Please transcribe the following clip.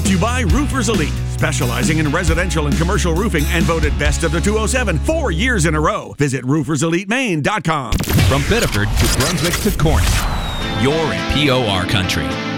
to you by Roofers Elite, specializing in residential and commercial roofing and voted best of the 207 4 years in a row. Visit rooferselitemaine.com. From Biddeford to Brunswick to Corning, you're in POR country.